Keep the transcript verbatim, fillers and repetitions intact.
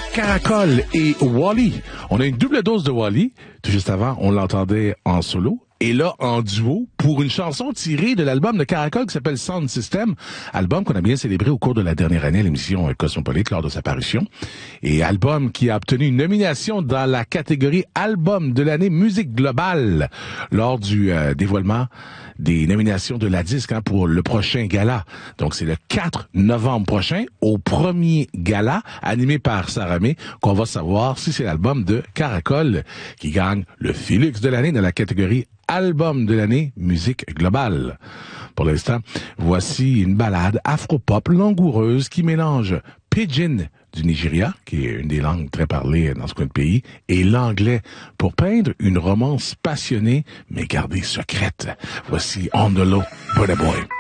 Caracol et Wally. On a une double dose de Wally. Tout juste avant, on l'entendait en solo. Et là, en duo, pour une chanson tirée de l'album de Caracol qui s'appelle Sound System, album qu'on a bien célébré au cours de la dernière année à l'émission Cosmopolite lors de sa parution. Et album qui a obtenu une nomination dans la catégorie Album de l'année musique globale lors du euh, dévoilement des nominations de la disque hein, pour le prochain gala. Donc, c'est le quatre novembre prochain, au premier gala, animé par Sarah May, qu'on va savoir si c'est l'album de Caracol qui gagne le Félix de l'année dans la catégorie Album de l'année, musique globale. Pour l'instant, voici une ballade afro-pop langoureuse qui mélange Pidgin du Nigeria, qui est une des langues très parlées dans ce coin de pays, et l'anglais pour peindre une romance passionnée mais gardée secrète. Voici On the Low, Burna Boy.